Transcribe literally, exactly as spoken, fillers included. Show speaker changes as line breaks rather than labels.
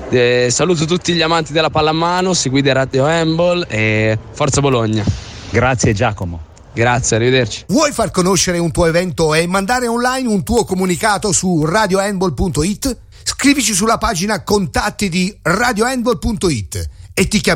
Eh, saluto tutti gli amanti della pallamano, seguite Radio Handball e forza Bologna.
Grazie Giacomo.
Grazie, arrivederci.
Vuoi far conoscere un tuo evento e mandare online un tuo comunicato su radio handball punto it? Scrivici sulla pagina contatti di radio handball punto it e ti chiamiamo